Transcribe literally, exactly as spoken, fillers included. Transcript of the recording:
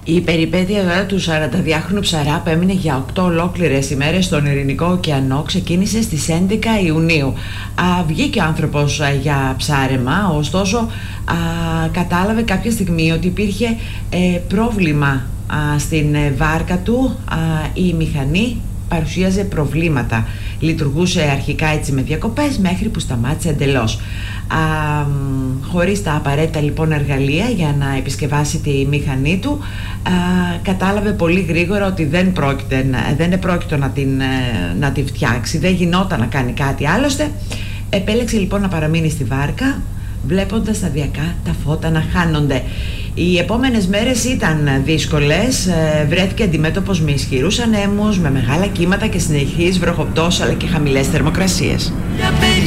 Η περιπέτεια τώρα του σαρανταδυάχρονου ψαρά που έμεινε για οκτώ ολόκληρες ημέρες στον Ειρηνικό ωκεανό ξεκίνησε στις έντεκα Ιουνίου. Α, βγήκε ο άνθρωπος α, για ψάρεμα, ωστόσο α, κατάλαβε κάποια στιγμή ότι υπήρχε ε, πρόβλημα α, στην ε, βάρκα του. Α, η μηχανή παρουσίαζε προβλήματα. Λειτουργούσε αρχικά έτσι με διακοπές μέχρι που σταμάτησε εντελώς. Α, χωρίς τα απαραίτητα λοιπόν εργαλεία για να επισκευάσει τη μηχανή του, α, κατάλαβε πολύ γρήγορα ότι δεν πρόκειται, δεν επρόκειτο να την, να την φτιάξει, δεν γινόταν να κάνει κάτι άλλωστε. Επέλεξε λοιπόν να παραμείνει στη βάρκα, βλέποντας σταδιακά τα φώτα να χάνονται. Οι επόμενες μέρες ήταν δύσκολες, βρέθηκε αντιμέτωπος με ισχυρούς ανέμους, με μεγάλα κύματα και συνεχείς βροχοπτώσεις αλλά και χαμηλές θερμοκρασίες.